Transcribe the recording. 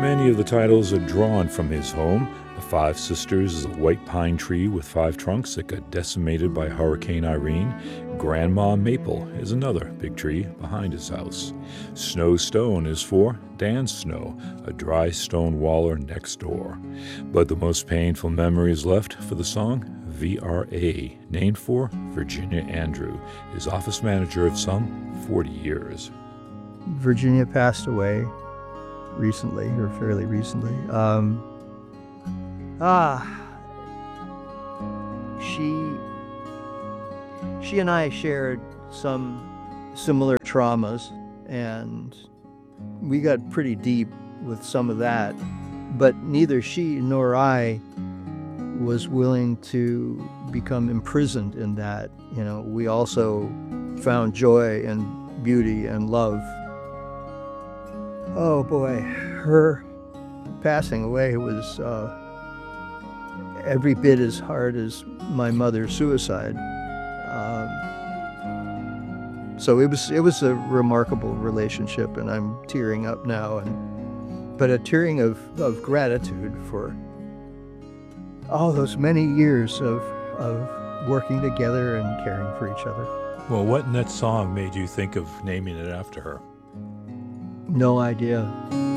Many of the titles are drawn from his home. The Five Sisters is a white pine tree with five trunks that got decimated by Hurricane Irene. Grandma Maple is another big tree behind his house. Snow Stone is for Dan Snow, a dry stone waller next door. But the most painful memory is left for the song VRA, named for Virginia Andrew, his office manager of some 40 years. Virginia passed away recently, or fairly recently. She and I shared some similar traumas, and we got pretty deep with some of that, but neither she nor I was willing to become imprisoned in that. You know, we also found joy and beauty and love. Oh boy, her passing away was every bit as hard as my mother's suicide. So it was a remarkable relationship, and I'm tearing up now, but a tearing of gratitude for all those many years of working together and caring for each other. Well, what in that song made you think of naming it after her? No idea.